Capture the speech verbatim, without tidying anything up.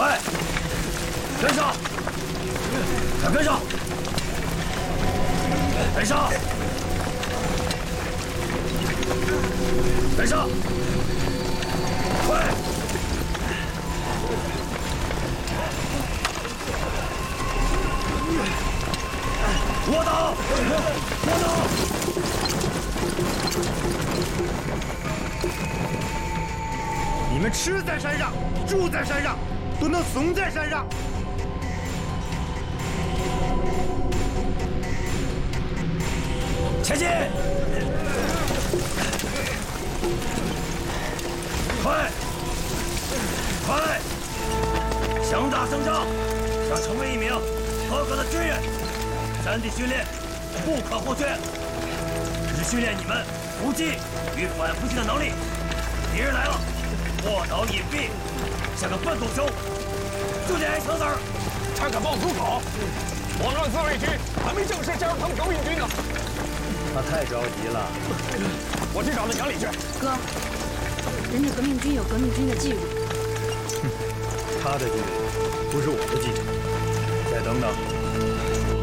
快，跟上！快跟上！跟上！跟上！快！我倒！我倒！ 你们吃在山上，住在山上，都能怂在山上。 前进！快！快！想打胜仗，想成为一名合格的军人，山地训练不可或缺，这是训练你们伏击与反伏击的能力。敌人来了，卧倒隐蔽，像个笨狗熊，就得挨枪子儿。 他敢爆粗口！我让自卫军还没正式加入他们革命军呢。 他太着急了。 我去找他讲理去。 哥，人家革命军有革命军的纪律。 他的纪律不是我的纪律。再等等。